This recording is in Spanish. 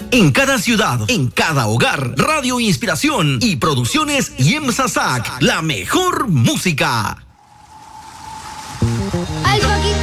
En cada ciudad, en cada hogar, Radio Inspiración y Producciones Yemsasac, la mejor música. Al poquito